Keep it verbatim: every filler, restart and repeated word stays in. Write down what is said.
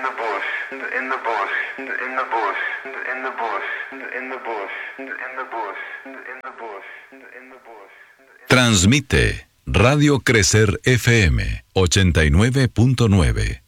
in the bush, in the bush, in the bush, in the bush, in the bush, in the bush, in the bush, in the bush. Transmite Radio Crecer F M ochenta y nueve punto nueve.